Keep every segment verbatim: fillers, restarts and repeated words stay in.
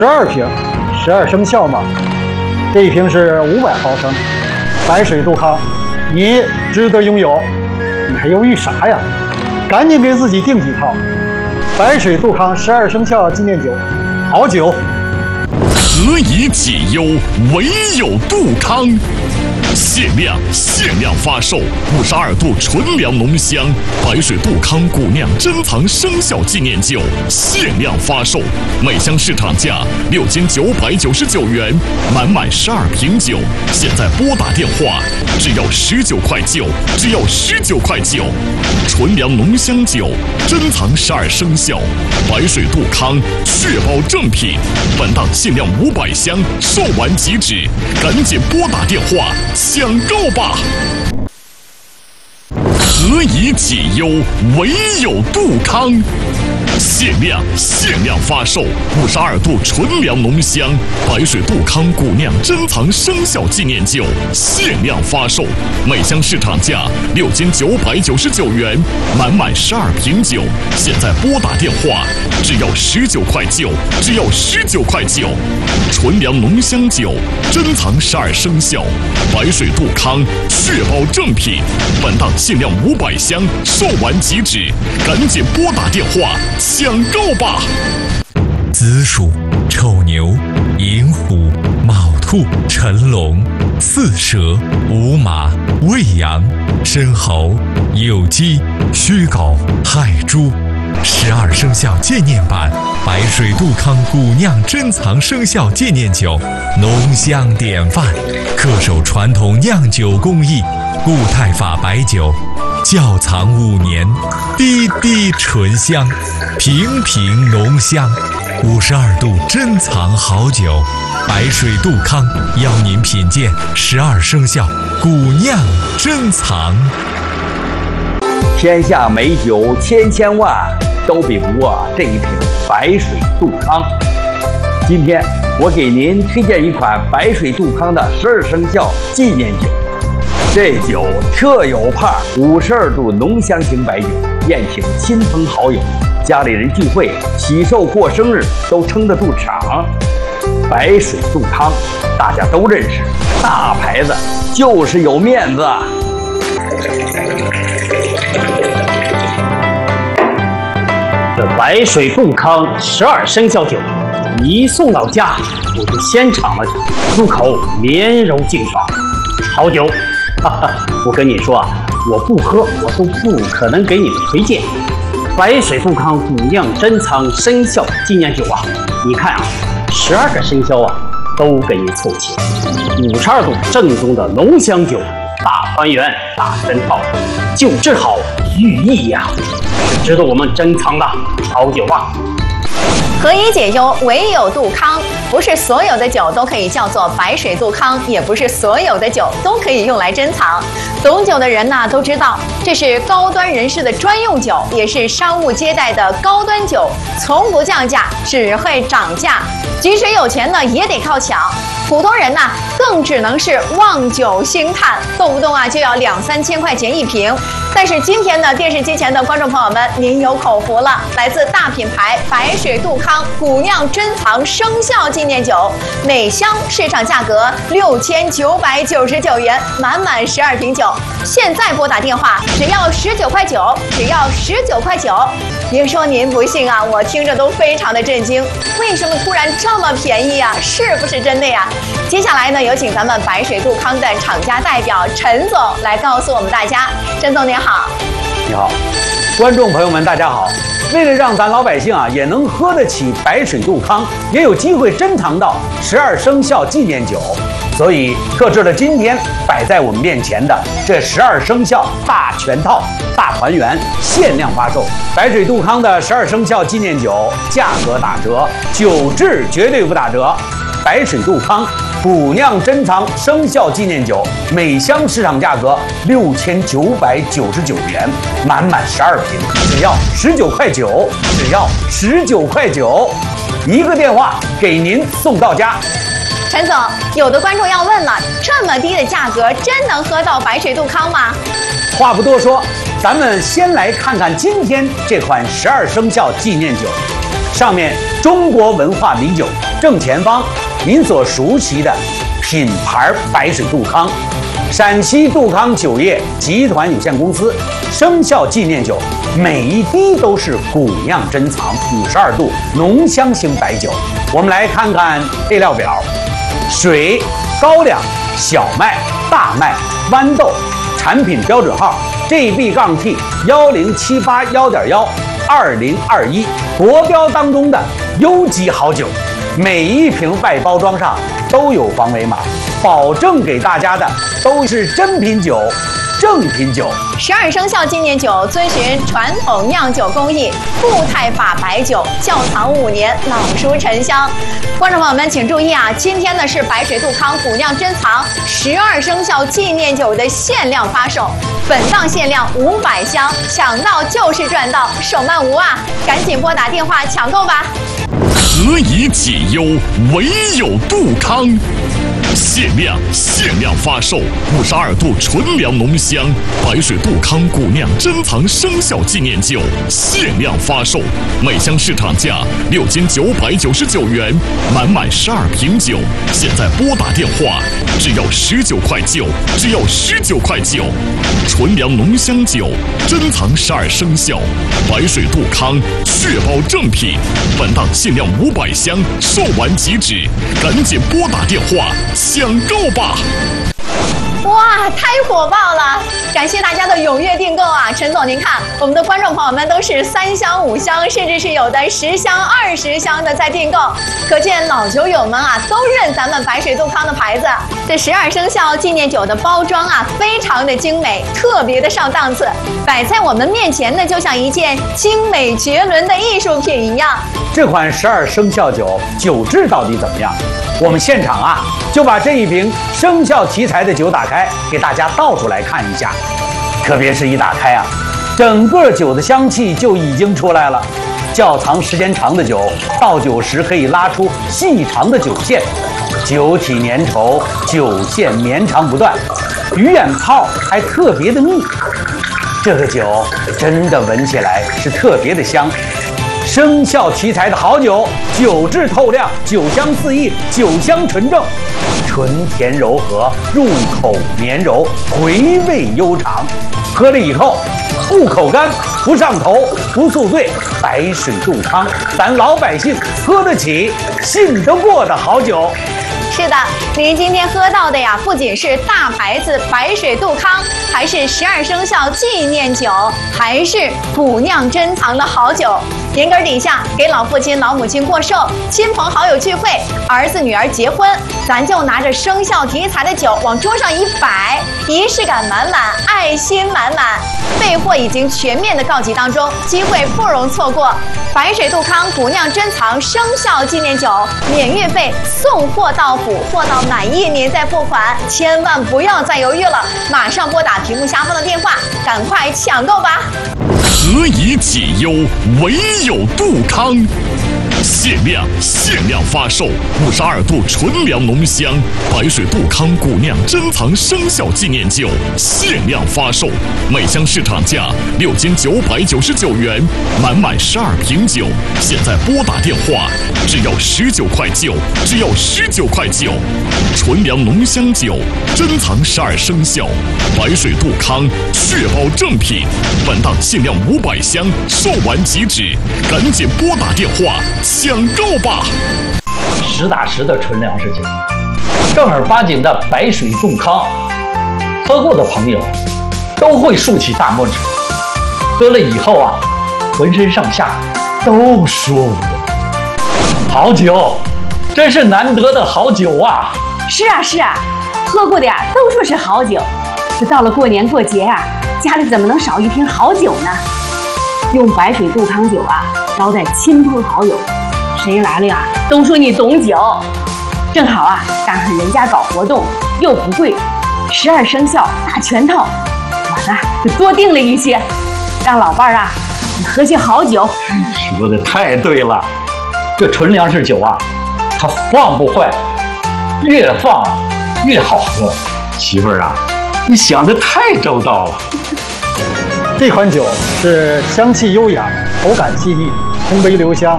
十二瓶，十二生肖嘛。这一瓶是五百毫升，白水杜康，你值得拥有。你还犹豫啥呀？赶紧给自己订几套。白水杜康十二生肖纪念酒，好酒。 何以解忧，唯有杜康。限量限量发售五十二度纯粮浓香白水杜康古酿珍藏生肖纪念酒，限量发售，每箱市场价六千九百九十九元，满满十二瓶酒，现在拨打电话，只要十九块九，只要十九块九。纯粮浓香酒，珍藏十二生肖，白水杜康，确保正品。本档限量五百箱，售完即止，赶紧拨打电话抢购吧！何以解忧，唯有杜康。限量限量发售五十二度纯粮浓香白水杜康古酿珍藏生肖纪念酒，限量发售，每箱市场价六千九百九十九元，满满十二瓶酒，现在拨打电话，只要十九块九，只要十九块九。纯粮浓香酒，珍藏十二生肖，白水杜康，确保正品。本档限量五百箱，售完即止，赶紧拨打电话抢购吧！ 子鼠、丑牛、寅虎、卯兔、辰龙、巳蛇、午马、未羊、申猴、酉鸡、戌狗、亥猪。十二生肖纪念版白水杜康古酿珍藏生肖纪念酒，浓香典范，恪守传统酿酒工艺，固态法白酒，窖藏五年，滴滴醇香，瓶瓶浓香。五十二度珍藏好酒，白水杜康邀您品鉴十二生肖古酿珍藏。 天下美酒千千万，都比不过这一瓶白水杜康。今天我给您推荐一款白水杜康的十二生肖纪念酒。这酒特有派，五十二度浓香型白酒，宴请亲朋好友、家里人聚会、喜寿过生日都撑得住场。白水杜康大家都认识，大牌子就是有面子。 这白水杜康十二生肖酒一送到家，我就先尝了尝，入口绵柔净爽，好酒。哈哈，我跟你说啊，我不喝我都不可能给你们推荐。白水杜康古酿珍藏生肖纪念酒啊，你看啊，十二个生肖啊都给你凑齐，五十二度正宗的浓香酒，大团圆大珍宝，酒质好寓意呀、啊，是值得我们珍藏的好酒啊。 何以解忧，唯有杜康。不是所有的酒都可以叫做白水杜康，也不是所有的酒都可以用来珍藏。懂酒的人呢都知道，这是高端人士的专用酒，也是商务接待的高端酒，从不降价，只会涨价。即使有钱呢，也得靠抢。普通人呢，更只能是望酒兴叹，动不动啊就要两三千块钱一瓶。但是今天呢，电视机前的观众朋友们，您有口福了，来自大品牌白水杜康古酿珍藏生肖纪念酒，每箱市场价格六千九百九十九元，满满十二瓶酒。现在拨打电话，只要十九块九，只要十九块九。别说您不信啊，我听着都非常的震惊，为什么突然这么便宜啊？是不是真的呀？接下来呢，有请咱们白水杜康的厂家代表陈总来告诉我们大家。陈总您好。 你好，观众朋友们大家好。为了让咱老百姓啊也能喝得起白水杜康，也有机会珍藏到十二生肖纪念酒，所以特制了今天摆在我们面前的这十二生肖大全套大团圆限量发售。白水杜康的十二生肖纪念酒价格打折，酒质绝对不打折。白水杜康古酿珍藏生肖纪念酒，每箱市场价格六千九百九十九元，满满十二瓶，只要十九块九，只要十九块九，一个电话给您送到家。 陈总，有的观众要问了，这么低的价格，真能喝到白水杜康吗？ 话不多说，咱们先来看看今天这款十二生肖纪念酒。 上面中国文化名酒正前方，您所熟悉的品牌白水杜康，陕西杜康酒业集团有限公司生肖纪念酒，每一滴都是古酿珍藏，五十二度浓香型白酒。我们来看看配料表：水、高粱、小麦、大麦、豌豆，产品标准号 G B T 幺零七八幺点幺二零二一，国标当中的优级好酒。每一瓶外包装上都有防伪码，保证给大家的都是真品酒、正品酒。 十二生肖纪念酒遵循传统酿酒工艺，固态法白酒，窖藏五年，老熟陈香。观众朋友们请注意啊，今天呢是白水杜康古酿珍藏十二生肖纪念酒的限量发售，本档限量五百箱，抢到就是赚到，手慢无啊！赶紧拨打电话抢购吧。 何以解忧，唯有杜康。限量限量发售五十二度纯粮浓香白水杜康古酿珍藏生肖纪念酒，限量发售，每箱市场价六千九百九十九元，满满十二瓶酒，现在拨打电话，只要十九块九，只要十九块九。纯粮浓香酒，珍藏十二生肖，白水杜康，确保正品。本档限量五百箱，售完即止，赶紧拨打电话抢购吧！ 哇，太火爆了！感谢大家的踊跃订购啊！陈总，您看，我们的观众朋友们都是三箱、五箱，甚至是有的十箱、二十箱的在订购，可见老酒友们啊都认咱们白水杜康的牌子。这十二生肖纪念酒的包装啊，非常的精美，特别的上档次，摆在我们面前呢，就像一件精美绝伦的艺术品一样。 这款十二生肖酒酒质到底怎么样？我们现场啊就把这一瓶生肖题材的酒打开，给大家倒出来看一下。特别是一打开啊，整个酒的香气就已经出来了。窖藏时间长的酒，倒酒时可以拉出细长的酒线，酒体粘稠，酒线绵长不断，鱼眼泡还特别的密。这个酒真的闻起来是特别的香。生肖题材的好酒，酒质透亮，酒香四溢，酒香纯正，醇甜柔和，入口绵柔，回味悠长。喝了以后不口干，不上头，不宿醉。白水杜康，咱老百姓喝得起、信得过的好酒。 是的，您今天喝到的呀，不仅是大牌子白水杜康，还是十二生肖纪念酒，还是古酿珍藏的好酒。年根底下给老父亲、老母亲过寿，亲朋好友聚会，儿子女儿结婚，咱就拿着生肖题材的酒往桌上一摆，仪式感满满，爱心满满。备货已经全面的告急当中，机会不容错过。白水杜康古酿珍藏生肖纪念酒，免运费，送货到府，货到满意您再付款，千万不要再犹豫了，马上拨打屏幕下方的电话，赶快抢购吧！ 何以解忧，唯有杜康。限量限量发售五十二度纯粮浓香白水杜康古酿珍藏生肖纪念酒，限量发售，每箱市场价六千九百九十九元，满满十二瓶酒，现在拨打电话，只要十九块九，只要十九块九。纯粮浓香酒，珍藏十二生肖，白水杜康，确保正品。本档限量五百箱，售完即止，赶紧拨打电话抢购吧！ 实打实的纯粮食酒，正儿八经的白水杜康，喝过的朋友都会竖起大拇指。喝了以后啊，浑身上下都舒服。好酒，真是难得的好酒啊！ 是啊是啊，喝过的呀都说是好酒，这到了过年过节啊，家里怎么能少一瓶好酒呢？用白水杜康酒啊招待亲朋好友，谁来了呀都说你懂酒。正好啊赶上人家搞活动，又不贵，十二生肖大全套，我呢就多订了一些，让老伴儿啊你喝些好酒。 说的太对了，这纯粮食酒啊它放不坏，越放越好喝。媳妇儿啊，你想的太周到了。 这款酒是香气优雅，口感细腻，烘焙留香，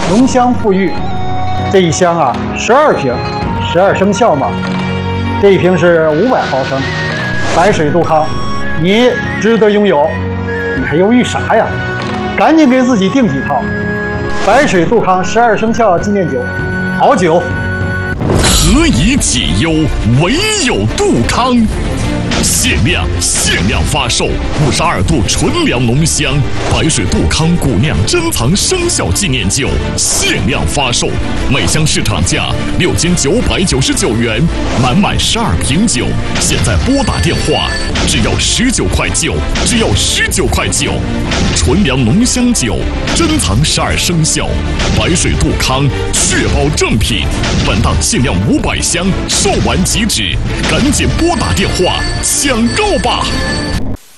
浓香馥郁。这一箱啊，十二瓶，十二生肖嘛。这一瓶是五百毫升，白水杜康，你值得拥有。你还犹豫啥呀？赶紧给自己订几套。白水杜康十二生肖纪念酒，好酒。 何以解忧，唯有杜康。限量限量发售五十二度纯粮浓香白水杜康古酿珍藏生肖纪念酒，限量发售，每箱市场价六千九百九十九元，满满十二瓶酒，现在拨打电话，只要十九块九，只要十九块九。纯粮浓香酒，珍藏十二生肖，白水杜康，确保正品。本档限量五百箱，售完即止，赶紧拨打电话抢购吧！